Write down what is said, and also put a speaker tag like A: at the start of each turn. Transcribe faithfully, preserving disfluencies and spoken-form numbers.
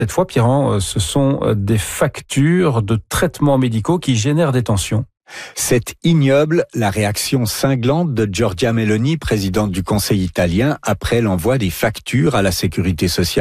A: Cette fois, Pierran, ce sont des factures de traitements médicaux qui génèrent des tensions.
B: C'est ignoble, la réaction cinglante de Giorgia Meloni, présidente du Conseil italien, après l'envoi des factures à la sécurité sociale